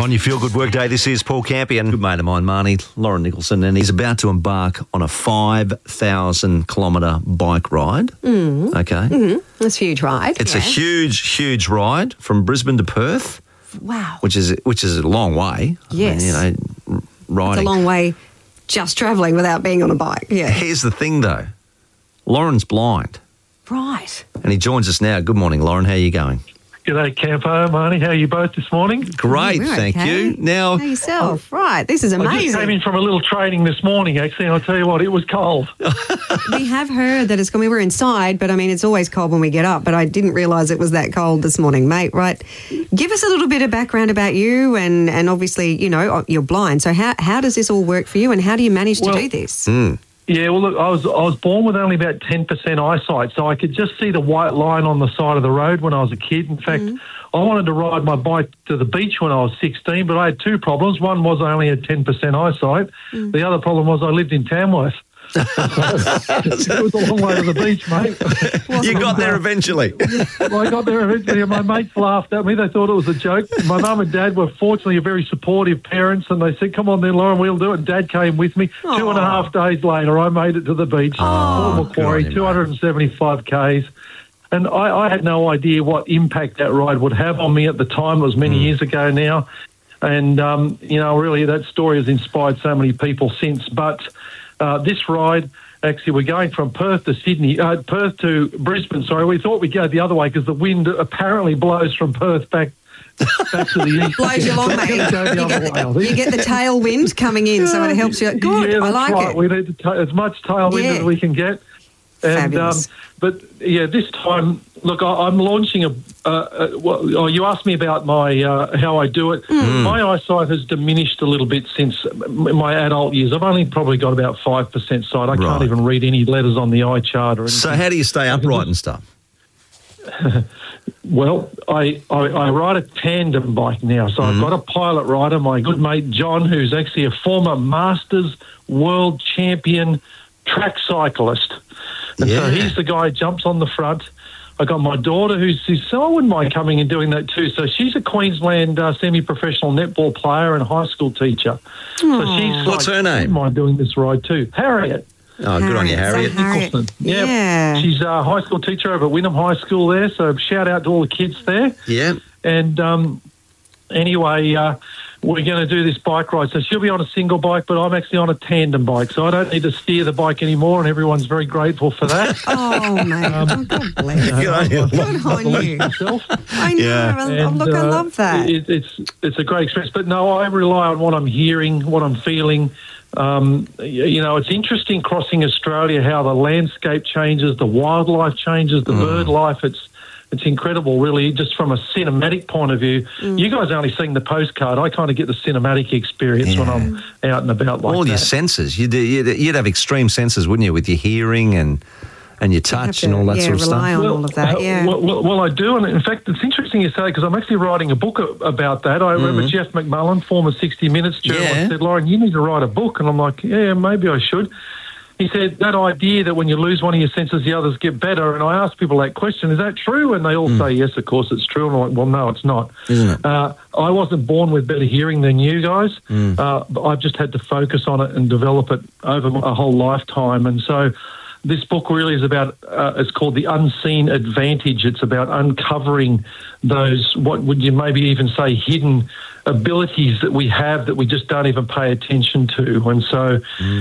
On your Feel Good Workday, this is Paul Campion, good mate of mine, Marnie, Lauren Nicholson, and he's about to embark on a 5,000-kilometre bike ride. Okay? That's a huge ride. It's a huge ride from Brisbane to Perth. Wow. Which is a long way. Yes. I mean, riding. It's a long way just travelling without being on a bike. Yeah. Here's the thing, though. Lauren's blind. Right. And he joins us now. Good morning, Lauren. How are you going? G'day, Campo, Marnie. How are you both this morning? Great, We're thank okay. you. Now, How yourself? Right. This is I just amazing. came in from a little training this morning, actually, and I'll tell you what, it was cold. We have heard that it's we were inside, but I mean, it's always cold when we get up, but I didn't realise it was that cold this morning, mate. Right. Give us a little bit of background about you and obviously, you know, you're blind. So how does this all work for you and how do you manage to do this? Yeah, well, look, I was born with only about 10% eyesight, so I could just see the white line on the side of the road when I was a kid. In fact, I wanted to ride my bike to the beach when I was 16, but I had two problems. One was I only had 10% eyesight. The other problem was I lived in Tamworth. It was a long way to the beach, mate. you got there eventually. Well, I got there eventually, and my mates laughed at me. They thought it was a joke. My mum and dad were fortunately very supportive parents, and they said, "Come on then, Lauren, we'll do it." And Dad came with me. Aww. 2.5 days later, I made it to the beach. Port Macquarie, good on you, 275 Ks. And I had no idea what impact that ride would have on me at the time. It was many years ago now. And, you know, really that story has inspired so many people since. But this ride, actually, we're going from Perth to Perth to Brisbane. Sorry, we thought we'd go the other way because the wind apparently blows from Perth back to the east. Blows you along, mate. You get the tailwind coming in, so it helps you. Good, Yeah, I like right. it. We need as much tailwind as we can get. And, Fabulous. but yeah, this time, look, I'm launching you asked me about my how I do it. My eyesight has diminished a little bit since my adult years. I've only probably got about 5% sight. I can't even read any letters on the eye chart or anything. So how do you stay upright and stuff? Well, I ride a tandem bike now. So I've got a pilot rider, my good mate John, who's actually a former Masters world champion track cyclist. And so he's the guy who jumps on the front. I got my daughter so I wouldn't mind coming and doing that too. So she's a Queensland semi-professional netball player and high school teacher. So she's What's her name? I wouldn't mind doing this ride too. Harriet. Oh, good on you, Harriet. Nicholson. Yeah. She's a high school teacher over at Wynnum High School there. So shout out to all the kids there. Yeah. And anyway, we're going to do this bike ride. So she'll be on a single bike, but I'm actually on a tandem bike. So I don't need to steer the bike anymore, and everyone's very grateful for that. Oh, mate. God bless. Good on you. Good on you. Myself. I know. Yeah. And, Look, I love that. It's a great experience. But no, I rely on what I'm hearing, what I'm feeling. You know, it's interesting crossing Australia, how the landscape changes, the wildlife changes, the bird life. It's incredible, really, just from a cinematic point of view. You guys are only seeing the postcard. I kind of get the cinematic experience when I'm out and about like that. All your senses. You'd have extreme senses, wouldn't you, with your hearing and your touch and all that sort of stuff? rely on all of that, Well, I do, and in fact, it's interesting you say because I'm actually writing a book about that. I remember Jeff McMullen, former 60 Minutes journalist, said, "Lauren, you need to write a book," and I'm like, "Yeah, maybe I should." He said that idea that when you lose one of your senses, the others get better. And I asked people that question, is that true? And they all say, yes, of course it's true. And I'm like, well, no, it's not. Isn't it? I wasn't born with better hearing than you guys. But I've just had to focus on it and develop it over a whole lifetime. And so this book really is about, it's called The Unseen Advantage. It's about uncovering those, what would you maybe even say, hidden abilities that we have that we just don't even pay attention to. And so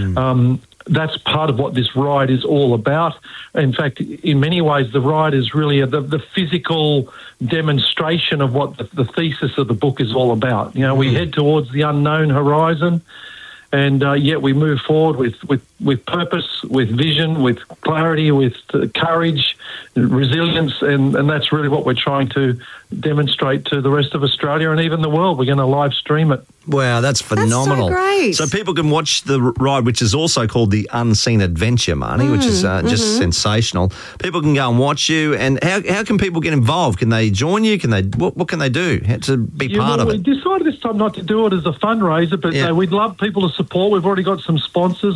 that's part of what this ride is all about. In fact, in many ways, the ride is really the physical demonstration of what the thesis of the book is all about. You know, we head towards the unknown horizon, and yet we move forward with purpose, with vision, with clarity, with courage, resilience, and that's really what we're trying to demonstrate to the rest of Australia and even the world. We're going to live stream it. Wow, that's phenomenal. That's so great. So people can watch the ride, which is also called The Unseen Adventure, Marnie, which is just sensational. People can go and watch you. And how can people get involved? Can they join you? Can they? What can they do to be part of it? We decided this time not to do it as a fundraiser, but we'd love people to support. We've already got some sponsors. I know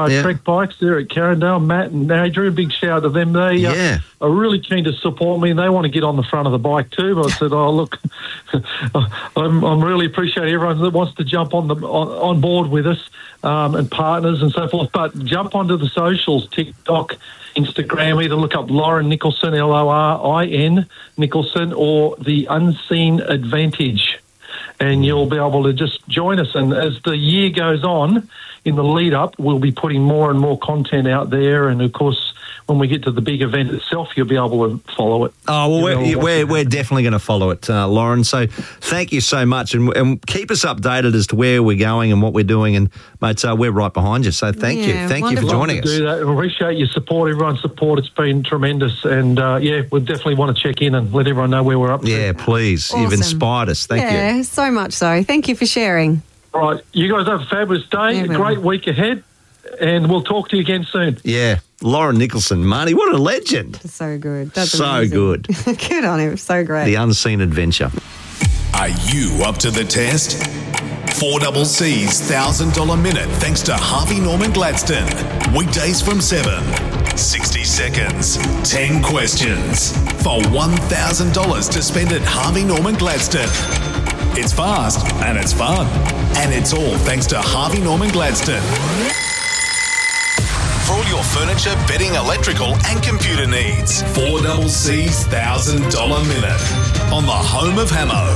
Trek Bikes there at Carindale. Matt and Adrian, big shout out to them. They are really keen to support me, and they want to get on the front of the bike too. But I said, look, I'm really appreciate everyone that wants to jump on board with us, and partners and so forth. But jump onto the socials, TikTok, Instagram, either look up Lauren Nicholson, Lorin Nicholson, or The Unseen Advantage, and you'll be able to just join us. And as the year goes on, in the lead up, we'll be putting more and more content out there, and of course, when we get to the big event itself, you'll be able to follow it. Oh, well, we're definitely going to follow it, Lauren. So thank you so much, and keep us updated as to where we're going and what we're doing. And, mate, we're right behind you. So thank you. Thank you for joining us. Do that. I appreciate your support, everyone's support. It's been tremendous. And, we definitely want to check in and let everyone know where we're up to. Yeah, please. Awesome. You've inspired us. Thank you. Yeah, so much so. Thank you for sharing. All right. You guys have a fabulous day, a great week ahead, and we'll talk to you again soon. Yeah. Lauren Nicholson, Marnie, what a legend. So good. That's so amazing. Good. Good on him. So great. The Unseen Adventure. Are you up to the test? 4CC's $1,000 minute thanks to Harvey Norman Gladstone. Weekdays from 7. 60 seconds. 10 questions. For $1,000 to spend at Harvey Norman Gladstone. It's fast and it's fun. And it's all thanks to Harvey Norman Gladstone. For all your furniture, bedding, electrical and computer needs. 4CC's $1,000 minute. On the home of Hamo,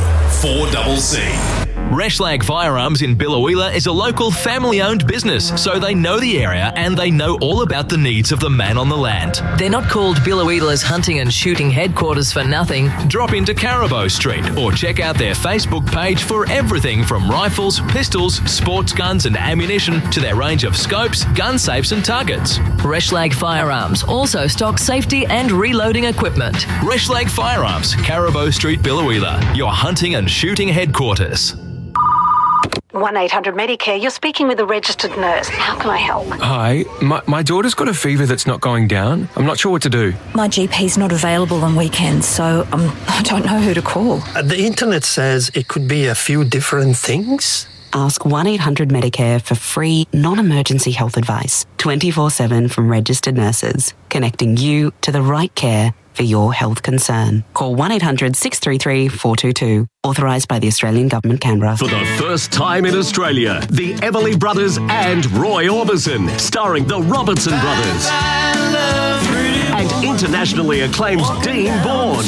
4CC. Reschlag Firearms in Biloela is a local family-owned business, so they know the area and they know all about the needs of the man on the land. They're not called Biloela's hunting and shooting headquarters for nothing. Drop into Caribou Street or check out their Facebook page for everything from rifles, pistols, sports guns and ammunition to their range of scopes, gun safes and targets. Reschlag Firearms also stocks safety and reloading equipment. Reschlag Firearms, Caribou Street, Biloela, your hunting and shooting headquarters. 1-800-Medicare, you're speaking with a registered nurse. How can I help? Hi, my daughter's got a fever that's not going down. I'm not sure what to do. My GP's not available on weekends, so I don't know who to call. The internet says it could be a few different things. Ask 1-800-Medicare for free, non-emergency health advice, 24/7 from registered nurses, connecting you to the right care for your health concern. Call 1-800-633-422. Authorised by the Australian Government, Canberra. For the first time in Australia, the Everly Brothers and Roy Orbison, starring the Robertson Brothers. And internationally acclaimed Dean Bourne.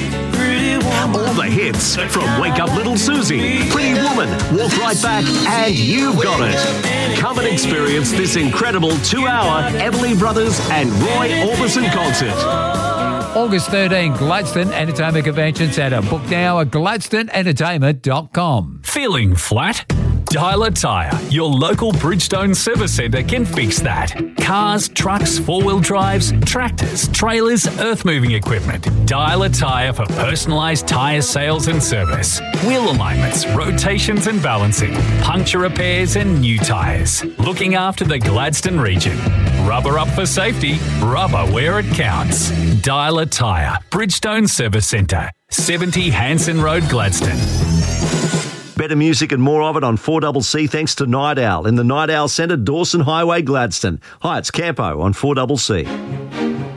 All the hits from Wake Up Little Susie, Pretty Woman, Walk Right Back, and You've Got It. Come and experience this incredible 2-hour Everly Brothers and Roy Orbison concert. August 13, Gladstone Entertainment Convention Centre. Book now at gladstoneentertainment.com. Feeling flat? Dialer Tyre, your local Bridgestone service centre can fix that. Cars, trucks, four-wheel drives, tractors, trailers, earth-moving equipment. Dialer Tyre for personalised tyre sales and service. Wheel alignments, rotations and balancing, puncture repairs and new tyres. Looking after the Gladstone region. Rubber up for safety, rubber where it counts. Dialer Tyre, Bridgestone Service Centre, 70 Hanson Road, Gladstone. Better music and more of it on 4CC thanks to Night Owl in the Night Owl Centre, Dawson Highway, Gladstone. Hi, it's Campo on 4CC.